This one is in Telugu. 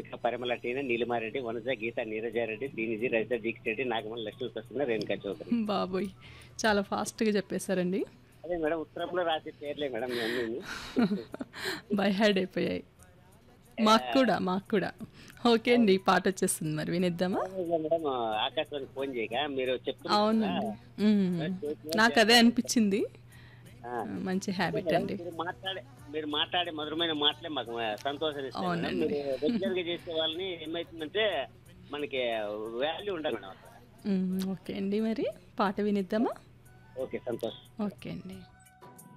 మౌనిక, పరిమళ టీన, నీలిమారెడ్డి, వనజ, గీత, నీరజారెడ్డి, శ్రీనిధి, రజిత, దీక్ష రెడ్డి, నాగమణి, లక్ష్మీ ప్రసన్న, రేణుకా చౌదరి. బాబోయ్! చాలా ఫాస్ట్‌గా చెప్పేసారండి. అదే మేడం ఉత్తరంలో రాసే పేర్లే మేడం ఇవన్నీని. బై హార్ట్ అయిపోయాయి. మాకు కూడా, మాకు కూడా. ఓకే అండి. పాటొచ్చేస్తుంది మరి వినేద్దామా? అదే మేడం ఆకాశవాణికి ఫోన్ చేయగా మీరు చెప్తున్నారు కదా, అవునండి. హ్మ్. నాకదే అనిపిచ్చింది. ఆ, మంచి అదే హ్యాబిట్ మేడం అండి. మీరు మాట్లాడే మధురమైన మాటలే మాకు సంతోషాన్ని ఇస్తాయి మేడం. అవునండి. మీరు రెగ్యులర్ గా చేసే వాళ్ళని ఏమైతుందంటే మనకి వాల్యూ ఉండదు మేడం అక్కడ. ఓకే అండి. మరి పాట వినేద్దామా? ఓకే, సంతోషం. ఓకే అండి.